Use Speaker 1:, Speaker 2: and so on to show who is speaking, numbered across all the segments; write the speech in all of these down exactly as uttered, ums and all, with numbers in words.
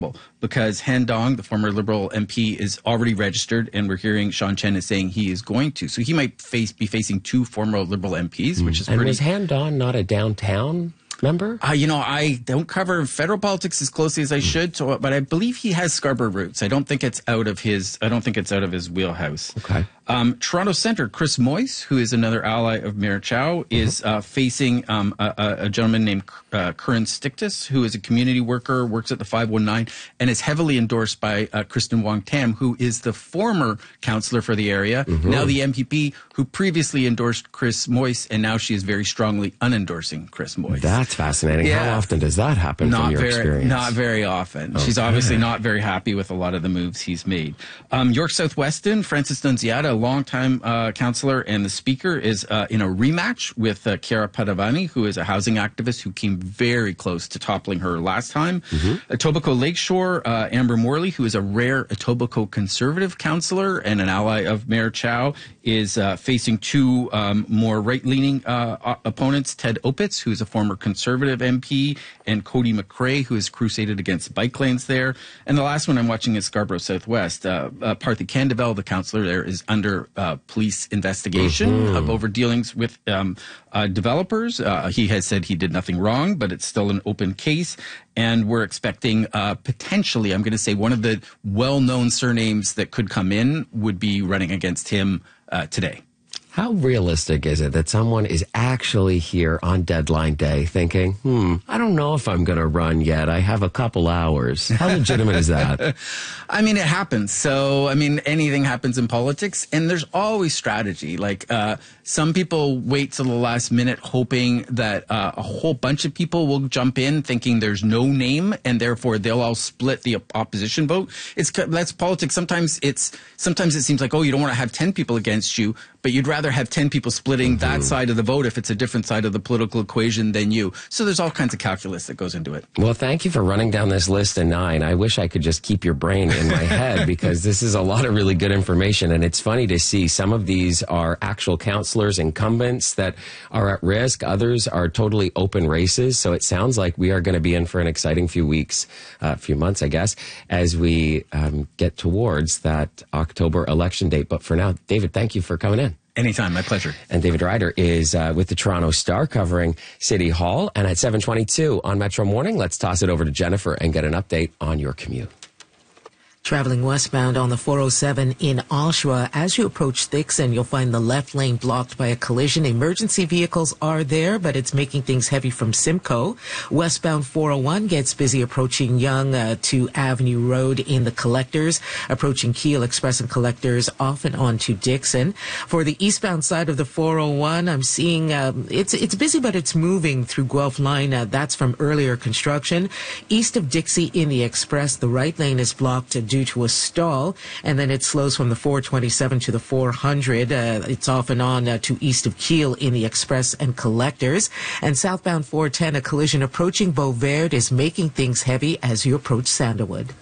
Speaker 1: because Han Dong, the former Liberal M P, is already registered, and we're hearing Sean Chen is saying he is going to. So he might face be facing two former Liberal M Ps, mm. which is
Speaker 2: and
Speaker 1: pretty...
Speaker 2: was Han Dong not a downtown member?
Speaker 1: Uh, you know, I don't cover federal politics as closely as I should, so, but I believe he has Scarborough roots. I don't think it's out of his. I don't think it's out of his wheelhouse.
Speaker 2: Okay.
Speaker 1: Um, Toronto Centre, Chris Moyse, who is another ally of Mayor Chow, is uh, facing um, a, a gentleman named uh, Curran Stictus, who is a community worker, works at the five one nine, and is heavily endorsed by uh, Kristen Wong Tam, who is the former councillor for the area, mm-hmm. now the M P P, who previously endorsed Chris Moyse, and now she is very strongly unendorsing Chris Moyse.
Speaker 2: That's fascinating.
Speaker 1: Yeah.
Speaker 2: How often does that happen
Speaker 1: not
Speaker 2: from your
Speaker 1: very,
Speaker 2: experience?
Speaker 1: Not very often. Okay. She's obviously not very happy with a lot of the moves he's made. Um, York South-Weston, Francis Nunziata, a longtime uh, councillor and the speaker, is uh, in a rematch with uh, Chiara Padavani, who is a housing activist who came very close to toppling her last time. Mm-hmm. Etobicoke Lakeshore, uh, Amber Morley, who is a rare Etobicoke conservative councillor and an ally of Mayor Chow, is uh, facing two um, more right-leaning uh, opponents, Ted Opitz, who is a former conservative M P, and Cody McRae, who has crusaded against bike lanes there. And the last one I'm watching is Scarborough Southwest. Uh, uh, Parthy Candevel, the councillor there, is under uh, police investigation mm-hmm. of over dealings with um, uh, developers. Uh, he has said he did nothing wrong, but it's still an open case. And we're expecting uh, potentially, I'm going to say one of the well-known surnames that could come in would be running against him uh, today.
Speaker 2: How realistic is it that someone is actually here on deadline day thinking, hmm, I don't know if I'm going to run yet. I have a couple hours. How legitimate is that?
Speaker 1: I mean, it happens. So, I mean, anything happens in politics, and there's always strategy. Like, uh, some people wait till the last minute hoping that uh, a whole bunch of people will jump in thinking there's no name, and therefore they'll all split the opposition vote. It's that's politics. Sometimes it's sometimes it seems like, oh, you don't want to have ten people against you, but you'd rather have ten people splitting mm-hmm. that side of the vote if it's a different side of the political equation than you. So there's all kinds of calculus that goes into it.
Speaker 2: Well, thank you for running down this list of nine. I wish I could just keep your brain in my head because this is a lot of really good information. And it's funny to see some of these are actual counselors, incumbents that are at risk. Others are totally open races. So it sounds like we are going to be in for an exciting few weeks, a uh, few months, I guess, as we um, get towards that October election date. But for now, David, thank you for coming in.
Speaker 1: Anytime, my pleasure.
Speaker 2: And David Ryder is uh, with the Toronto Star covering City Hall. And at seven twenty-two on Metro Morning, let's toss it over to Jennifer and get an update on your commute.
Speaker 3: Traveling westbound on the four oh seven in Oshawa, as you approach Thixon, you'll find the left lane blocked by a collision. Emergency vehicles are there, but it's making things heavy from Simcoe. Westbound four oh one gets busy approaching Yonge uh, to Avenue Road in the Collectors, approaching Keele Express and Collectors off and on to Dixon. For the eastbound side of the four oh one, I'm seeing um, it's it's busy, but it's moving through Guelph Line. Uh, that's from earlier construction. East of Dixie in the Express, the right lane is blocked uh, due to a stall, and then it slows from the four twenty-seven to the four hundred. Uh, it's off and on uh, to east of Keele in the Express and Collectors. And southbound four ten, a collision approaching Beauverde is making things heavy as you approach Sandalwood.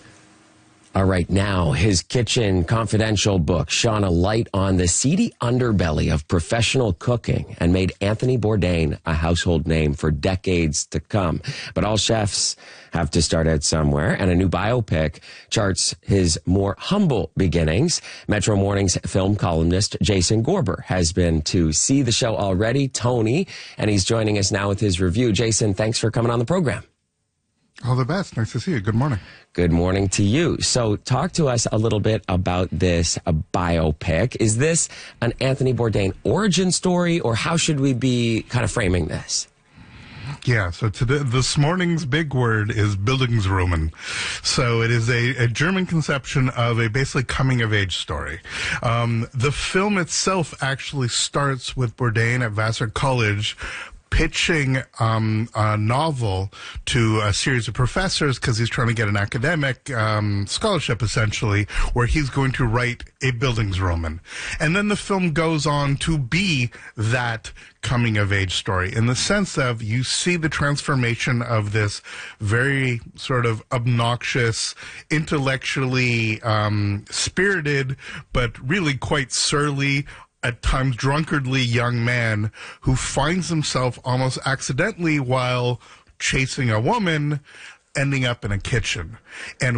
Speaker 2: All right, now, his Kitchen Confidential book shone a light on the seedy underbelly of professional cooking and made Anthony Bourdain a household name for decades to come. But all chefs have to start out somewhere, and a new biopic charts his more humble beginnings. Metro Morning's film columnist Jason Gorber has been to see the show already, Tony, and he's joining us now with his review. Jason, thanks for coming on the program.
Speaker 4: All the best. Nice to see you. Good morning.
Speaker 2: Good morning to you. So talk to us a little bit about this a biopic. Is this an Anthony Bourdain origin story, or how should we be kind of framing this?
Speaker 4: Yeah, so today, this morning's big word is Bildungsroman. So it is a, a German conception of a basically coming-of-age story. Um, the film itself actually starts with Bourdain at Vassar College pitching um, a novel to a series of professors because he's trying to get an academic um, scholarship, essentially, where he's going to write a Bildungsroman. And then the film goes on to be that coming-of-age story in the sense of you see the transformation of this very sort of obnoxious, intellectually um, spirited, but really quite surly, at times drunkardly young man who finds himself almost accidentally while chasing a woman ending up in a kitchen. And